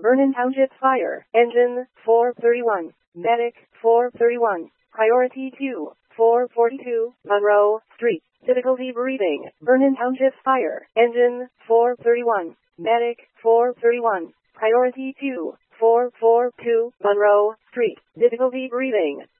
Vernon Township Fire. Engine 431. Medic 431. Priority 2. 442 Monroe Street. Difficulty breathing. Vernon Township Fire. Engine 431. Medic 431. Priority 2. 442 Monroe Street. Difficulty breathing.